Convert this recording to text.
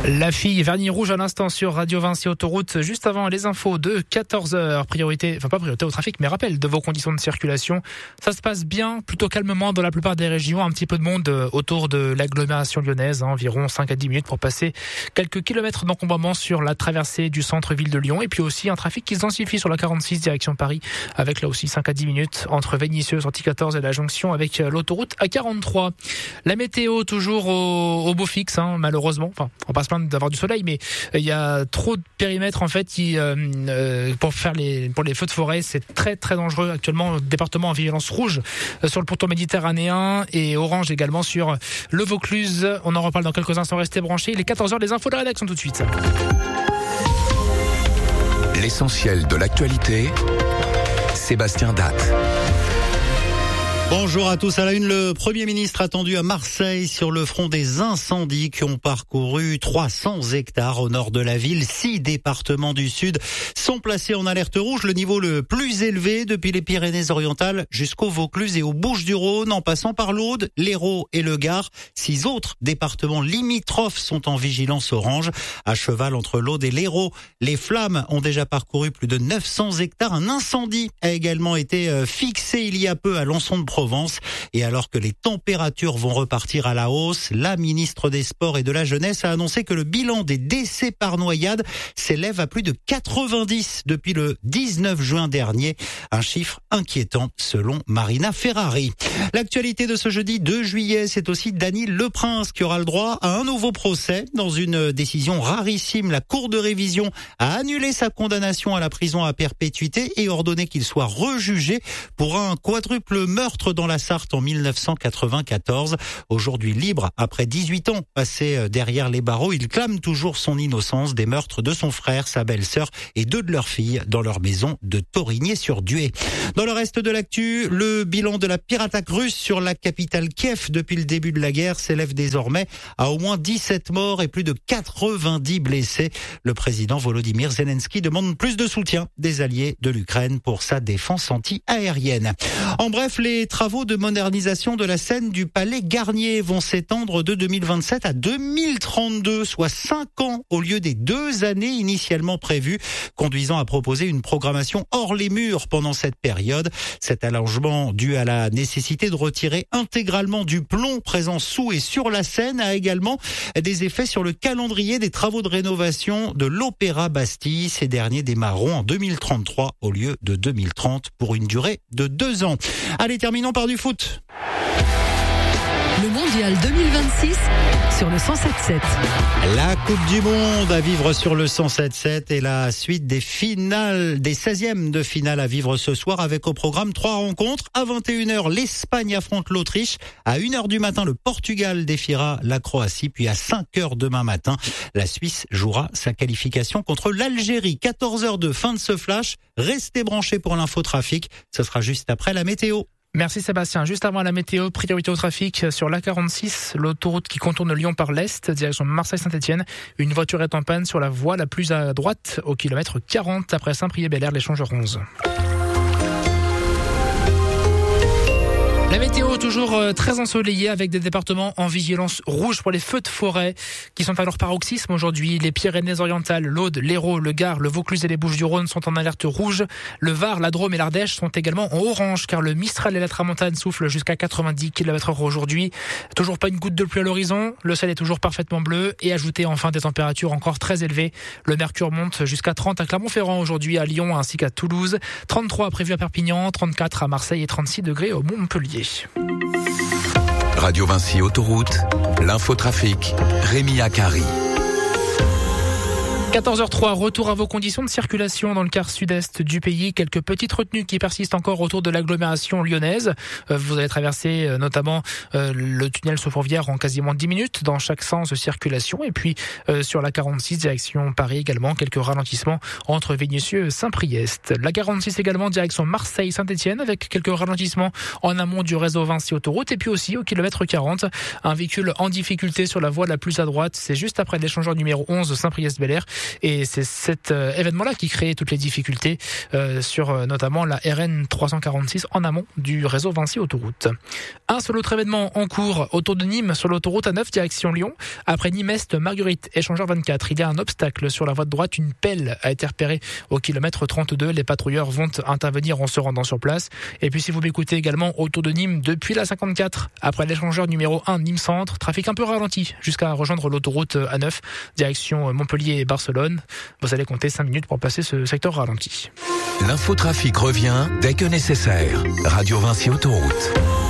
La fille, vernis rouge à l'instant sur Radio Vinci Autoroute. Juste avant les infos de 14h. Pas priorité au trafic, mais rappel de vos conditions de circulation. Ça se passe bien, plutôt calmement dans la plupart des régions. Un petit peu de monde autour de l'agglomération lyonnaise, environ 5 à 10 minutes pour passer quelques kilomètres d'encombrement sur la traversée du centre-ville de Lyon. Et puis aussi un trafic qui se densifie sur la 46 direction Paris, avec là aussi 5 à 10 minutes entre Vénissieux, sortie 14 et la jonction avec l'autoroute A43. La météo toujours au beau fixe, malheureusement. Enfin, on passe plein d'avoir du soleil, mais il y a trop de périmètres en fait qui pour les feux de forêt, c'est très très dangereux actuellement. Département en vigilance rouge sur le pourtour méditerranéen et orange également sur le Vaucluse. On en reparle dans quelques instants. Restez branchés. Les 14h, les infos de la rédaction tout de suite. L'essentiel de l'actualité, Sébastien Datte. Bonjour à tous. À la une, le Premier ministre attendu à Marseille sur le front des incendies qui ont parcouru 300 hectares au nord de la ville. 6 départements du sud sont placés en alerte rouge, le niveau le plus élevé depuis les Pyrénées-Orientales jusqu'au Vaucluse et aux Bouches-du-Rhône, en passant par l'Aude, l'Hérault et le Gard. 6 autres départements limitrophes sont en vigilance orange. À cheval entre l'Aude et l'Hérault, les flammes ont déjà parcouru plus de 900 hectares. Un incendie a également été fixé il y a peu à Lançon-de-Provence. Et alors que les températures vont repartir à la hausse, la ministre des Sports et de la Jeunesse a annoncé que le bilan des décès par noyade s'élève à plus de 90 depuis le 19 juin dernier. Un chiffre inquiétant selon Marina Ferrari. L'actualité de ce jeudi 2 juillet, c'est aussi Dany Leprince qui aura le droit à un nouveau procès. Dans une décision rarissime, la Cour de révision a annulé sa condamnation à la prison à perpétuité et ordonné qu'il soit rejugé pour un quadruple meurtre dans la Sarthe en 1994. Aujourd'hui libre, après 18 ans passés derrière les barreaux, il clame toujours son innocence des meurtres de son frère, sa belle-sœur et 2 de leurs filles dans leur maison de Torigné-sur-Dué. Dans le reste de l'actu, le bilan de la pire attaque russe sur la capitale Kiev depuis le début de la guerre s'élève désormais à au moins 17 morts et plus de 90 blessés. Le président Volodymyr Zelensky demande plus de soutien des alliés de l'Ukraine pour sa défense anti-aérienne. En bref, les travaux de modernisation de la scène du Palais Garnier vont s'étendre de 2027 à 2032, soit 5 ans au lieu des 2 années initialement prévues, conduisant à proposer une programmation hors les murs pendant cette période. Cet allongement dû à la nécessité de retirer intégralement du plomb présent sous et sur la scène a également des effets sur le calendrier des travaux de rénovation de l'Opéra Bastille. Ces derniers démarreront en 2033 au lieu de 2030 pour une durée de 2 ans. Allez, terminons par du foot. Le mondial 2026 sur le 107.7. La Coupe du Monde à vivre sur le 107.7 et la suite des finales, des 16e de finale à vivre ce soir avec au programme 3 rencontres. À 21h, l'Espagne affronte l'Autriche. À 1h du matin, le Portugal défiera la Croatie. Puis à 5h demain matin, la Suisse jouera sa qualification contre l'Algérie. 14h02, fin de ce flash. Restez branchés pour l'infotrafic. Ce sera juste après la météo. Merci Sébastien. Juste avant la météo, priorité au trafic sur l'A46, l'autoroute qui contourne Lyon par l'Est, direction Marseille-Saint-Etienne. Une voiture est en panne sur la voie la plus à droite, au kilomètre 40, après Saint-Priest-Bel-Air, l'échangeur 11. La météo toujours très ensoleillée avec des départements en vigilance rouge pour les feux de forêt qui sont à leur paroxysme aujourd'hui. Les Pyrénées-Orientales, l'Aude, l'Hérault, le Gard, le Vaucluse et les Bouches-du-Rhône sont en alerte rouge. Le Var, la Drôme et l'Ardèche sont également en orange car le Mistral et la Tramontane soufflent jusqu'à 90 km/h aujourd'hui. Toujours pas une goutte de pluie à l'horizon. Le ciel est toujours parfaitement bleu et ajouté enfin des températures encore très élevées. Le mercure monte jusqu'à 30 à Clermont-Ferrand aujourd'hui, à Lyon ainsi qu'à Toulouse. 33 prévus à Perpignan, 34 à Marseille et 36 degrés au Montpellier. Radio Vinci Autoroute, l'infotrafic, Rémi Akari. 14h03, retour à vos conditions de circulation dans le quart sud-est du pays. Quelques petites retenues qui persistent encore autour de l'agglomération lyonnaise. Vous allez traverser notamment le tunnel Saut-Fourvière en quasiment 10 minutes dans chaque sens de circulation. Et puis sur la 46 direction Paris également, quelques ralentissements entre Vénissieux et Saint-Priest. La 46 également direction Marseille-Saint-Etienne avec quelques ralentissements en amont du réseau Vinci Autoroute. Et puis aussi au kilomètre 40, un véhicule en difficulté sur la voie la plus à droite. C'est juste après l'échangeur numéro 11 Saint-Priest-Bel-Air. Et c'est cet événement-là qui crée toutes les difficultés sur notamment la RN 346 en amont du réseau Vinci Autoroute. Un seul autre événement en cours autour de Nîmes sur l'autoroute A9 direction Lyon. Après Nîmes-Est-Marguerite, échangeur 24, il y a un obstacle sur la voie de droite. Une pelle a été repérée au kilomètre 32. Les patrouilleurs vont intervenir en se rendant sur place. Et puis si vous m'écoutez également autour de Nîmes depuis la 54, après l'échangeur numéro 1 Nîmes-Centre, trafic un peu ralenti jusqu'à rejoindre l'autoroute A9 direction Montpellier et Barcelone. Vous allez compter 5 minutes pour passer ce secteur ralenti. L'infotrafic revient dès que nécessaire. Radio Vinci Autoroute.